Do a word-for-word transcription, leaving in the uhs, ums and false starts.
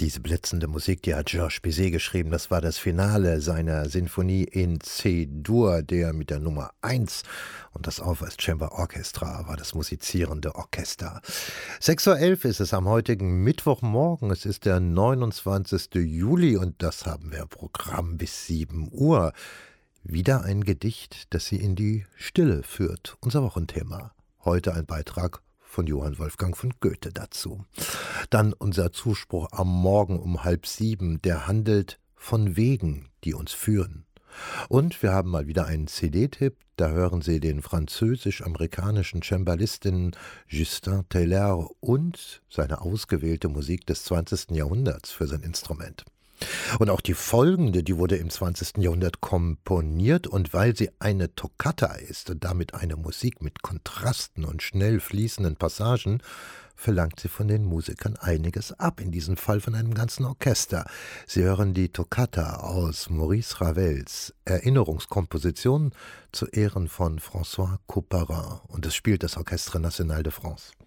Diese blitzende Musik, die hat Georges Bizet geschrieben. Das war das Finale seiner Sinfonie in C-Dur, der mit der Nummer eins und das Alpha Chamber Orchestra war das musizierende Orchester. sechs Uhr elf ist es am heutigen Mittwochmorgen. Es ist der neunundzwanzigste Juli und das haben wir im Programm bis sieben Uhr. Wieder ein Gedicht, das Sie in die Stille führt. Unser Wochenthema. Heute ein Beitrag von Johann Wolfgang von Goethe dazu. Dann unser Zuspruch am Morgen um halb sieben, der handelt von Wegen, die uns führen. Und wir haben mal wieder einen C D-Tipp, da hören Sie den französisch-amerikanischen Cembalisten Justin Teilhard und seine ausgewählte Musik des zwanzigsten Jahrhunderts für sein Instrument. Und auch die folgende, die wurde im zwanzigsten Jahrhundert komponiert, und weil sie eine Toccata ist und damit eine Musik mit Kontrasten und schnell fließenden Passagen, verlangt sie von den Musikern einiges ab, in diesem Fall von einem ganzen Orchester. Sie hören die Toccata aus Maurice Ravels Erinnerungskomposition zu Ehren von François Couperin, und es spielt das Orchestre National de France.